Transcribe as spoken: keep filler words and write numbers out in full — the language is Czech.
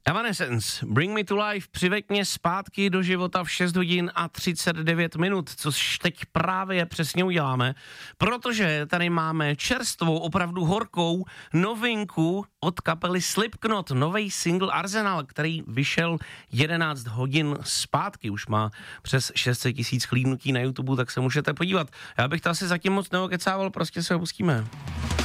Evanescence, Bring Me to Life, přiveď mě zpátky do života v šest hodin a třicet devět minut, což teď právě přesně uděláme, protože tady máme čerstvou, opravdu horkou novinku od kapely Slipknot, nový single Arsenal, který vyšel jedenáct hodin zpátky, už má přes šest set tisíc chlídnutí na YouTube, tak se můžete podívat. Já bych to asi zatím moc neokecával, prostě se ho pustíme.